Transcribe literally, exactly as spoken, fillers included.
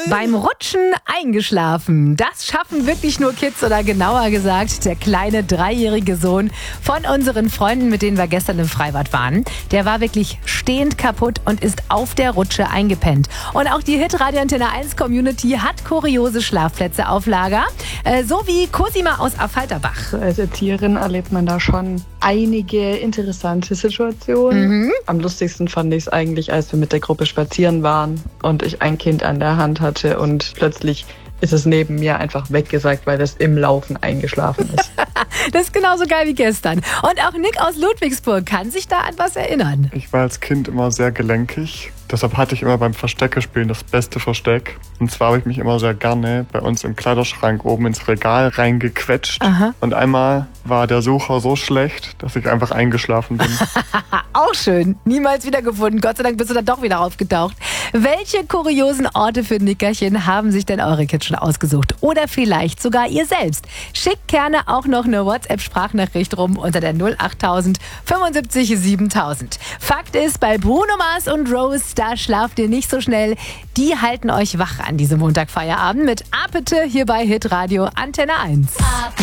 Beim Rutschen eingeschlafen. Das schaffen wirklich nur Kids oder genauer gesagt der kleine dreijährige Sohn von unseren Freunden, mit denen wir gestern im Freibad waren. Der war wirklich stehend kaputt und ist auf der Rutsche eingepennt. Und auch die Hit-Radio Antenne eins Community hat kuriose Schlafplätze auf Lager. Äh, so wie Cosima aus Affalterbach. Als Erzieherin erlebt man da schon einige interessante Situationen. Mhm. Am lustigsten fand ich es eigentlich, als wir mit der Gruppe spazieren waren und ich ein Kind an der Hand hatte und plötzlich ist es neben mir einfach weggesagt, weil es im Laufen eingeschlafen ist. Das ist genauso geil wie gestern. Und auch Nick aus Ludwigsburg kann sich da an was erinnern. Ich war als Kind immer sehr gelenkig. Deshalb hatte ich immer beim Versteckespielen das beste Versteck. Und zwar habe ich mich immer sehr gerne bei uns im Kleiderschrank oben ins Regal reingequetscht. Aha. Und einmal war der Sucher so schlecht, dass ich einfach eingeschlafen bin. Auch schön. Niemals wiedergefunden. Gott sei Dank bist du dann doch wieder aufgetaucht. Welche kuriosen Orte für Nickerchen haben sich denn eure Kids schon ausgesucht? Oder vielleicht sogar ihr selbst? Schickt gerne auch noch eine WhatsApp-Sprachnachricht rum unter der null achttausend fünfundsiebzig siebentausend. Fakt ist, bei Bruno Mars und Rose, da schlaft ihr nicht so schnell. Die halten euch wach an diesem Montagfeierabend mit Apete hier bei Hit Radio Antenne eins.